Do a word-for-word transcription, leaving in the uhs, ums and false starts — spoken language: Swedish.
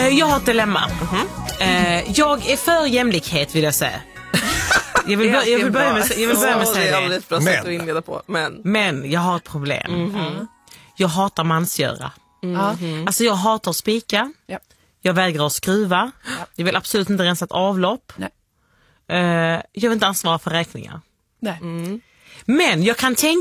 Uh, jag har ett dilemma. Uh-huh. Uh, jag är för jämlikhet, vill jag säga. Jag vill, bör- jag vill börja med, jag vill börja med att säga det. Bra sätt att inleda på. Men. Men jag har ett problem. Mm-hmm. Jag hatar mansgöra. Mm-hmm. Alltså jag hatar att spika. Ja. Jag vägrar att skruva. Ja. Jag vill absolut inte rensa ett avlopp. Nej. Uh, jag vill inte ansvara för räkningar. Nej. Mm. Men jag kan tänka